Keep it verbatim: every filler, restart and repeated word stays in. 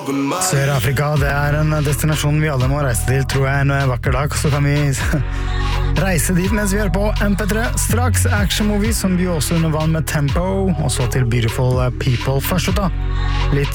Sør-Afrika, det er en destinasjon vi alle må reise til, tror jeg, en vakker dag. Så kan vi reise dit mens vi hører på M P tre. Straks action movie som byr også under vann med Tempo, og så til Beautiful People først, da. Litt